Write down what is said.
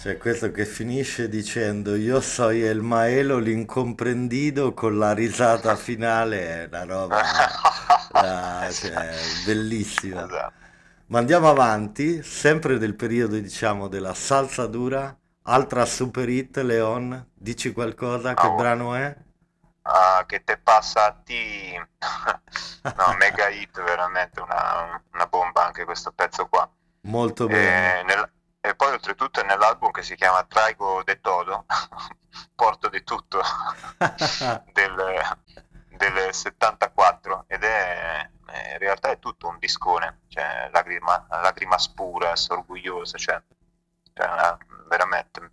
C'è questo che finisce dicendo io soy el Maelo l'incomprendido con la risata finale, è una roba cioè, bellissima. Esatto. Ma andiamo avanti, sempre del periodo diciamo della salsa dura, altra super hit, Leon, dici qualcosa, che Ah, brano è? che te passa a ti. No, mega hit, veramente una bomba anche questo pezzo qua. Molto bene. E poi oltretutto è nell'album che si chiama Traigo de Todo, porto di tutto, del, del 74, ed in realtà è tutto un discone, cioè lagrima, lagrima spura, orgogliosa, cioè veramente